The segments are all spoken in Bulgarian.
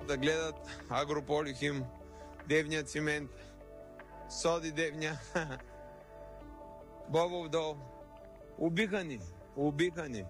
да гледат Агрополихим, Девния цимент, Соди Девня, Бобов дол. Убиха ни.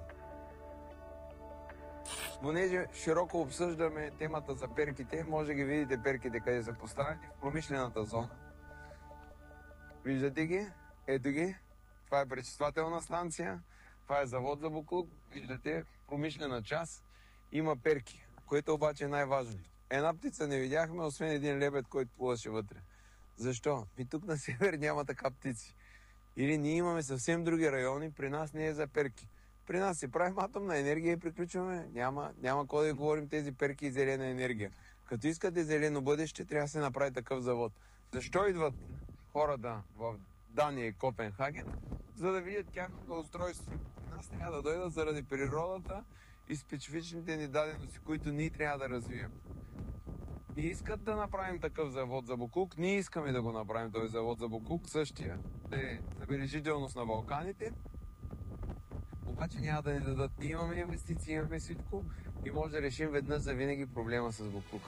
Понеже широко обсъждаме темата за перките, може да ги видите перките къде са поставени в промишлената зона. Виждате ги? Ето ги. Това е пречиствателна станция, това е завод за боклук. Виждате, промишлена част има перки, което обаче е най-важното. Една птица не видяхме, освен един лебед, който плуваше вътре. Защо? И тук на север няма така птици. Или ние имаме съвсем други райони, при нас не е за перки. При нас си правим атомна енергия и приключваме. Няма кой да говорим тези перки и зелена енергия. Като искате зелено бъдеще, трябва да се направи такъв завод. Защо идват хората в Дания и Копенхаген? За да видят тяхното устройство. При нас трябва да дойдат заради природата и специфичните ни дадености, които ние трябва да развием. И искат да направим такъв завод за боклук. Ние искаме да го направим този завод за боклук. Същия е забележителност на Балканите. Обаче няма да ни дадат. Ние имаме инвестиции, имаме всичко и може да решим веднъж за винаги проблема с боклука.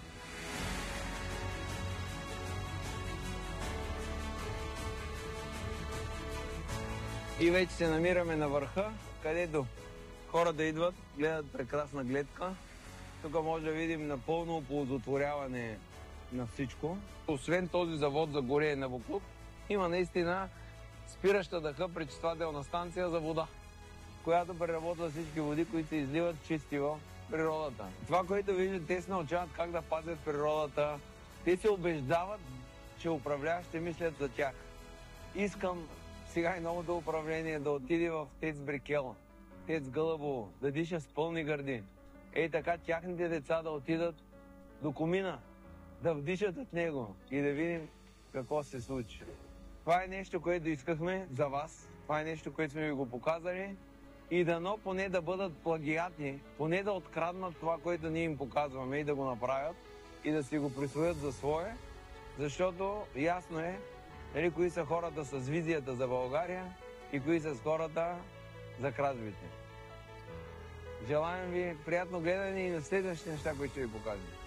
И вече се намираме на върха, където хората идват, гледат прекрасна гледка. Тук може да видим напълно оползотворяване на всичко. Освен този завод за горене на боклук, има наистина спираща дъха пречиствателна станция за вода, която преработва всички води, които се изливат чисти в природата. Това, което виждат, те се научават как да пазят природата. Те се убеждават, че управляващите мислят за тях. Искам сега и новото управление да отиде в ТЕЦ Брикел, ТЕЦ Гълъбово, да диша с пълни гърди. Ей така тяхните деца да отидат до комина, да вдишат от него и да видим какво се случи. Това е нещо, което искахме за вас. Това е нещо, което сме ви го показали. И дано поне да бъдат плагиатни, поне да откраднат това, което ние им показваме и да го направят и да си го присвоят за свое, защото ясно е кои са хората с визията за България и кои са хората за кражбите. Желаем ви приятно гледане и на следващите неща, които ще ви покажем.